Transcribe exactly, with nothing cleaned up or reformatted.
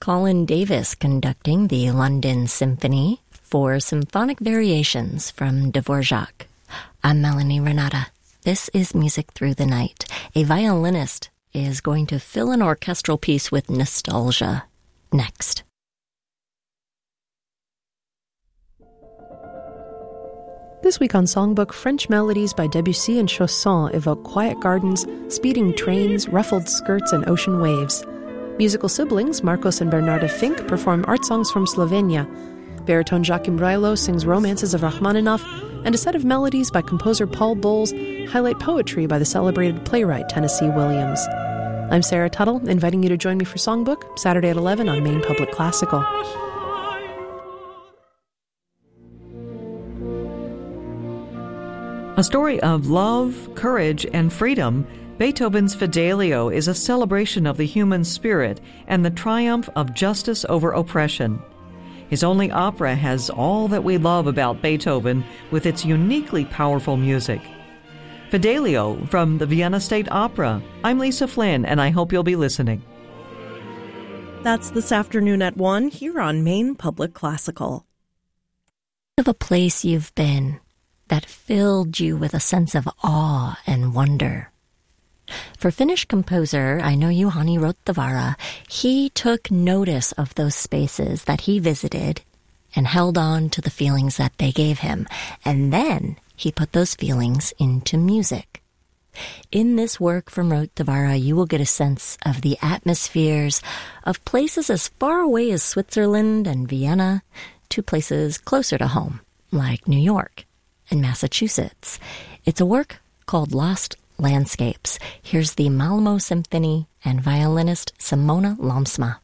Colin Davis conducting the London Symphony for Symphonic Variations from Dvorak. I'm Melanie Renata. This is Music Through the Night. A violinist is going to fill an orchestral piece with nostalgia. Next. This week on Songbook, French melodies by Debussy and Chausson evoke quiet gardens, speeding trains, ruffled skirts, and ocean waves. Musical siblings Marcos and Bernarda Fink perform art songs from Slovenia. Baritone Joachim Reilo sings romances of Rachmaninoff, and a set of melodies by composer Paul Bowles highlight poetry by the celebrated playwright Tennessee Williams. I'm Sarah Tuttle, inviting you to join me for Songbook, Saturday at eleven on Maine Public Classical. A story of love, courage, and freedom, Beethoven's Fidelio is a celebration of the human spirit and the triumph of justice over oppression. His only opera has all that we love about Beethoven with its uniquely powerful music. Fidelio from the Vienna State Opera. I'm Lisa Flynn, and I hope you'll be listening. That's this afternoon at one here on Maine Public Classical. Of a place you've been that filled you with a sense of awe and wonder. For Finnish composer Aino Juhani Rottavaara, he took notice of those spaces that he visited and held on to the feelings that they gave him, and then he put those feelings into music. In this work from Rottavaara, you will get a sense of the atmospheres of places as far away as Switzerland and Vienna to places closer to home, like New York and Massachusetts. It's a work called Lost Landscapes. Here's the Malmo Symphony and violinist Simona Lamsma.